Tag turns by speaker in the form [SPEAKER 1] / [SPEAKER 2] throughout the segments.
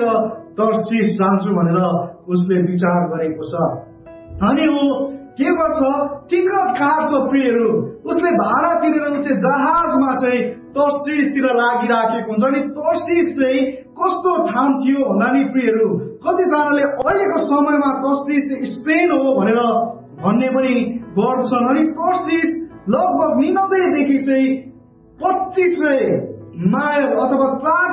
[SPEAKER 1] तर्सिस जान्छु भनेर उसले विचार गरेको छ। अनि ऊ के गर्छ, टिकट काट्छ प्रियहरू। उसले भाडा तिरेर ऊ चाहिँ जहाजमा चाहिँ तर्सिसतिर लागिराखेको हुन्छ। अनि तर्सिस चाहिँ कस्तो ठाउँ थियो भन्दा नि प्रियहरू, कतिजनाले अहिलेको समयमा तर्सिस स्पेन हो भनेर भन्ने पनि गर्छन्। अनि तर्सिस लगभग निनवेदेखि चाहिँ 2500 माइल अथवा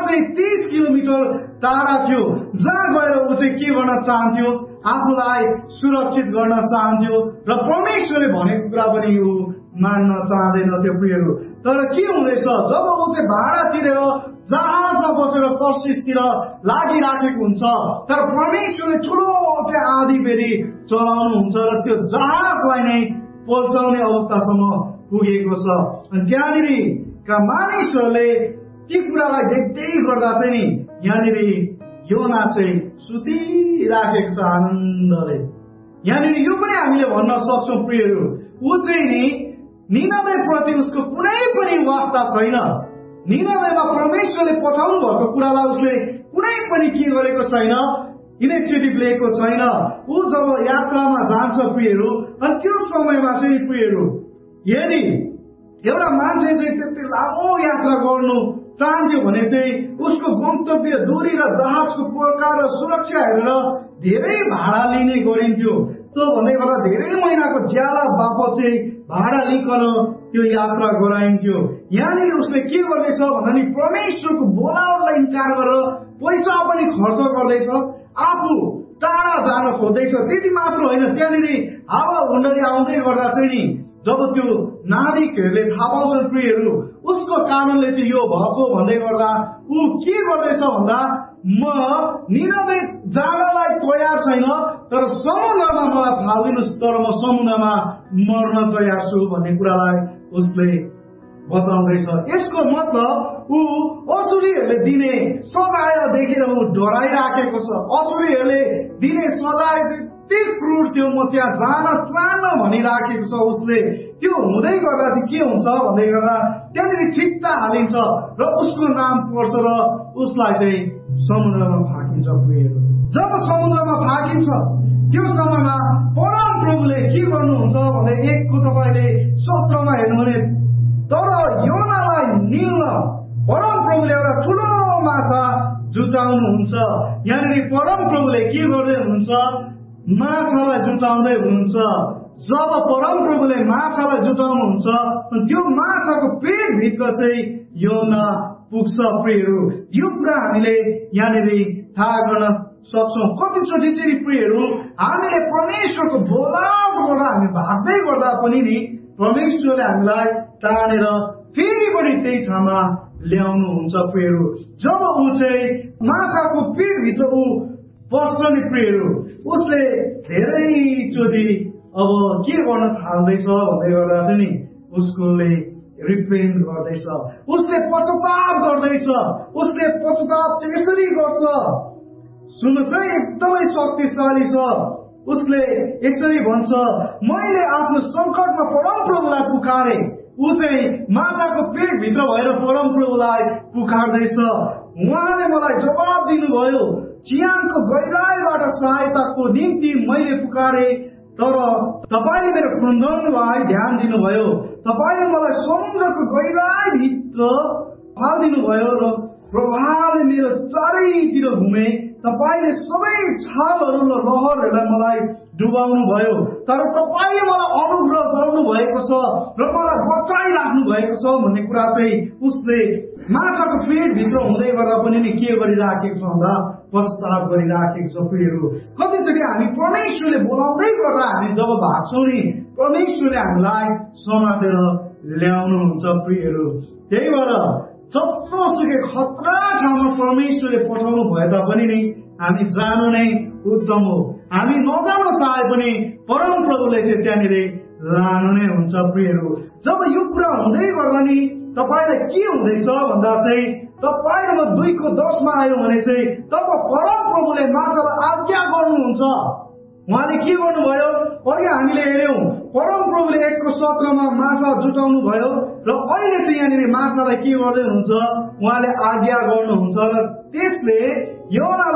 [SPEAKER 1] 430 किलोमिटर टाढा थियो, जहाँ गएर ऊ चाहिँ के गर्न चाहन्थ्यो, आफूलाई सुरक्षित गर्न चाहन्थ्यो र परमेश्वरले भनेको कुरा पनि ऊ मान्न चाहँदैनथ्यो प्रियहरू। तर के हुँदैछ, जब ऊ चाहिँ भाडा तिरेर जहाजमा बसेर तर्सिसतिर लागिराखेको हुन्छ, तर परमेश्वरले ठुलो चाहिँ आँधी फेरि चलाउनुहुन्छ र त्यो जहाजलाई नै पल्टाउने अवस्थासम्म पुगेको छ। अनि त्यहाँनिरका मानिसहरूले ती कुरालाई देख्दै गर्दा चाहिँ नि यहाँनिर योना चाहिँ सुतिराखेको छ आनन्दले। यहाँनिर यो पनि हामीले भन्न सक्छौँ प्रियहरू, ऊ चाहिँ नि निनवे प्रति उसको कुनै पनि वास्ता छैन। निनवेमा परमेश्वरले पठाउनु भएको कुरालाई उसले कुनै पनि के गरेको छैन, इनिसिएटिभ लिएको छैन। ऊ जब यात्रामा जान्छ प्रियहरू, अनि त्यो समयमा चाहिँ प्रियहरू, यदि एउटा मान्छे चाहिँ त्यति लामो यात्रा गर्नु चाहन्थ्यो भने चाहिँ उसको गन्तव्य दूरी र जहाजको प्रकार र सुरक्षा हेरेर धेरै भाडा लिने गरिन्थ्यो। त्यो भन्दै गर्दा धेरै महिनाको ज्याला बापत चाहिँ भाडा लिकन त्यो यात्रा गराइन्थ्यो। यहाँनिर उसले के गर्दैछ भन्दा नि परमेश्वरको बोलावटलाई इन्कार गरेर पैसा पनि खर्च गर्दैछ, आफू टाढा जान खोज्दैछ। त्यति मात्र होइन, त्यहाँनिर हावा हुन्डरी आउँदै गर्दा चाहिँ नि जब त्यो नाविकहरूले थाहा पाउँछन् प्रियहरू, उसको कारणले चाहिँ यो भएको भन्दै गर्दा ऊ के गर्दैछ भन्दा, म निनवे जानलाई तयार छैन, तर समुद्रमा मलाई फालिदिनुहोस्, तर म समुद्रमा मर्न तयार छु भन्ने कुरालाई उसले बताउँदैछ। यसको मतलब ऊ असुरीहरूले दिने सजाय देखेर ऊ डराइराखेको छ। असुरीहरूले दिने सजाय चाहिँ यति क्रूर थियो, म त्यहाँ जान चाहन्न भनिराखेको छ उसले। त्यो हुँदै गर्दा चाहिँ के हुन्छ भन्दै गर्दा त्यहाँनिर ठिक्का हालिन्छ र उसको नाम पर्छ र उसलाई चाहिँ समुद्रमा फ्याँकिन्छ प्रियहरू। जब समुद्रमा फ्याँकिन्छ त्यो समयमा परम प्रभुले के गर्नुहुन्छ भने 1 को तपाईले 17मा हेर्नु भने, तर योनालाई निल्न परम प्रभुले एउटा ठुलो माछा जुटाउनुहुन्छ। यहाँनिर परम प्रभुले के गर्दै हुनुहुन्छ, माछालाई जुटाउँदै हुनुहुन्छ। जब परम प्रभुले माछालाई जुटाउनुहुन्छ त्यो माछाको पेटभित्र चाहिँ योना पुग्छ प्रियहरू। यो कुरा हामीले यहाँनिर थाहा गर्न सक्छौँ। कतिचोटि चाहिँ प्रियहरू हामीले परमेश्वरको बोलावटबाट हामी भाग्दै गर्दा पनि नि परमेश्वरले हामीलाई तानेर फेरि पनि त्यही ठाउँमा ल्याउनुहुन्छ प्रियहरू। जब ऊ चाहिँ माछाको पेटभित्र ऊ पस्छ नि प्रियहरू, उसले धेरैचोटि अब के गर्न थाल्दैछ भन्दै गर्दा चाहिँ नि उसले रिपेन्ट गर्दैछ, उसले पश्चाताप गर्दैछ। उसले पश्चाताप चाहिँ यसरी गर्छ, सुन्नुहोस् है, एकदमै शक्तिशाली छ। उसले यसरी भन्छ, मैले आफ्नो सङ्कटमा परम प्रभुलाई पुकारे। ऊ चाहिँ माछाको पेटभित्र भएर परम प्रभुलाई पुकार्दैछ। उहाँले मलाई जवाब दिनुभयो, चियानको गहिराईबाट सहायताको निम्ति मैले पुकारे, तर तपाईले मेरो क्रन्दनलाई ध्यान दिनुभयो। तपाईले मलाई समुद्रको गहिराईभित्र फालिदिनु भयो र प्रवाहले मेरो चारैतिर घुमे। तपाईले सबै छालहरू र लहरहरूलाई मलाई डुबाउनु भयो, तर तपाईले मलाई अनुग्रह गर्नु भएको छ र मलाई बचाइराख्नु भएको छ भन्ने कुरा चाहिँ उसले माछाको पेटभित्र हुँदै गर्दा पनि नि के गरिराखेको छ भन्दा पश्चाताप गरिराखेको छ प्रियहरू। कतिचोटि हामी परमेश्वरले बोलाउँदै गर्दा हामी जब भाग्छौँ नि परमेश्वरले हामीलाई समातेर ल्याउनुहुन्छ प्रियहरू। त्यही भएर जत्रोसुकै खतरा ठाउँमा परमेश्वरले पठाउनु भए तापनि नि हामी जानु नै उत्तम हो। हामी नजान चाहे पनि परम प्रभुले चाहिँ त्यहाँनिर लानु नै हुन्छ प्रियहरू। जब यो कुरा हुँदै गर्दा नि तपाईलाई के हुँदैछ भन्दा चाहिँ तपाईले 2 को 10 मा आयो भने चाहिँ तब परम प्रभुले माछालाई आज्ञा गर्नुहुन्छ। उहाँले के गर्नुभयो, अघि हामीले हेर्यौं परम प्रभुले 1 को 17 मा माछा जुटाउनु भयो र अहिले चाहिँ यहाँनिर माछालाई के गर्दै हुनुहुन्छ, उहाँले आज्ञा गर्नुहुन्छ र त्यसले योनालाई